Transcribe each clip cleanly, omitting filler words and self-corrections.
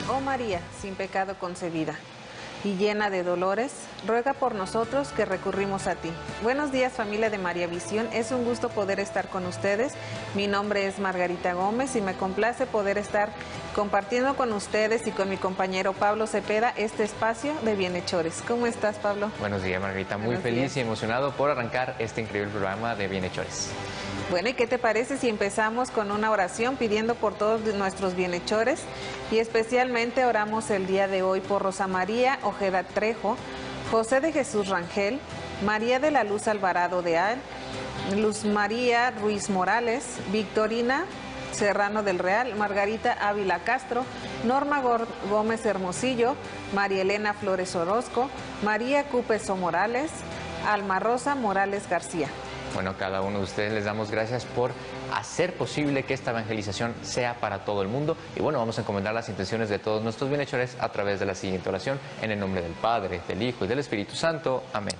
Oh María, sin pecado concebida y llena de dolores, ruega por nosotros que recurrimos a ti. Buenos días, familia de María Visión, es un gusto poder estar con ustedes. Mi nombre es Margarita Gómez y me complace poder estar compartiendo con ustedes y con mi compañero Pablo Cepeda este espacio de Bienhechores. ¿Cómo estás, Pablo? Buenos días, Margarita, muy feliz y emocionado por arrancar este increíble programa de Bienhechores. Bueno, ¿y qué te parece si empezamos con una oración pidiendo por todos nuestros bienhechores? Y especialmente oramos el día de hoy por Rosa María Ojeda Trejo, José de Jesús Rangel, María de la Luz Alvarado de Al, Luz María Ruiz Morales, Victorina Serrano del Real, Margarita Ávila Castro, Norma Gómez Hermosillo, María Elena Flores Orozco, María Cupeso Morales, Alma Rosa Morales García. Bueno, cada uno de ustedes les damos gracias por hacer posible que esta evangelización sea para todo el mundo. Y bueno, vamos a encomendar las intenciones de todos nuestros bienhechores a través de la siguiente oración, en el nombre del Padre, del Hijo y del Espíritu Santo. Amén.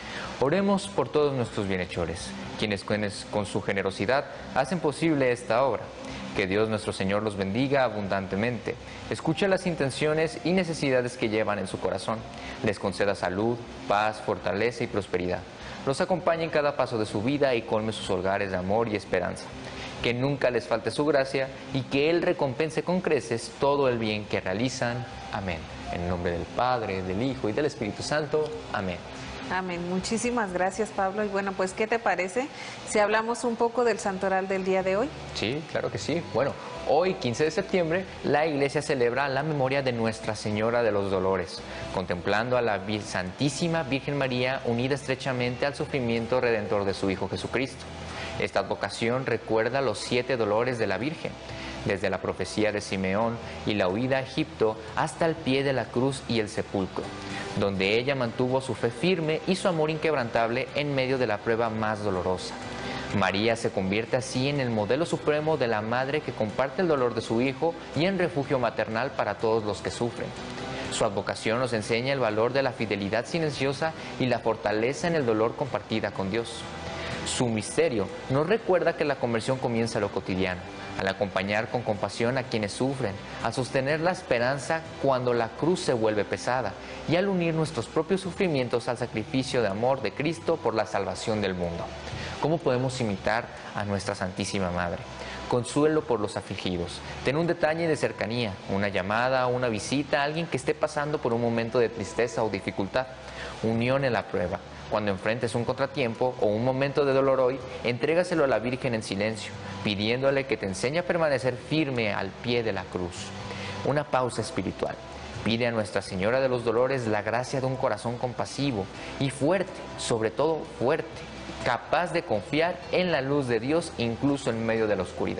Oremos por todos nuestros bienhechores, quienes con su generosidad hacen posible esta obra. Que Dios nuestro Señor los bendiga abundantemente. Escuche las intenciones y necesidades que llevan en su corazón. Les conceda salud, paz, fortaleza y prosperidad. Los acompañe en cada paso de su vida y colme sus hogares de amor y esperanza. Que nunca les falte su gracia y que Él recompense con creces todo el bien que realizan. Amén. En el nombre del Padre, del Hijo y del Espíritu Santo. Amén. Amén. Muchísimas gracias, Pablo. Y bueno, pues, ¿qué te parece si hablamos un poco del santoral del día de hoy? Sí, claro que sí. Bueno, hoy, 15 de septiembre, la Iglesia celebra la memoria de Nuestra Señora de los Dolores, contemplando a la Santísima Virgen María unida estrechamente al sufrimiento redentor de su Hijo Jesucristo. Esta advocación recuerda los 7 dolores de la Virgen, desde la profecía de Simeón y la huida a Egipto hasta el pie de la cruz y el sepulcro, donde ella mantuvo su fe firme y su amor inquebrantable en medio de la prueba más dolorosa. María se convierte así en el modelo supremo de la madre que comparte el dolor de su hijo y en refugio maternal para todos los que sufren. Su advocación nos enseña el valor de la fidelidad silenciosa y la fortaleza en el dolor compartida con Dios. Su misterio nos recuerda que la conversión comienza en lo cotidiano, al acompañar con compasión a quienes sufren, a sostener la esperanza cuando la cruz se vuelve pesada y al unir nuestros propios sufrimientos al sacrificio de amor de Cristo por la salvación del mundo. ¿Cómo podemos imitar a nuestra Santísima Madre? Consuelo por los afligidos. Ten un detalle de cercanía, una llamada, una visita a alguien que esté pasando por un momento de tristeza o dificultad. Unión en la prueba. Cuando enfrentes un contratiempo o un momento de dolor hoy, entrégaselo a la Virgen en silencio, pidiéndole que te enseñe a permanecer firme al pie de la cruz. Una pausa espiritual. Pide a Nuestra Señora de los Dolores la gracia de un corazón compasivo y fuerte, sobre todo fuerte, capaz de confiar en la luz de Dios incluso en medio de la oscuridad.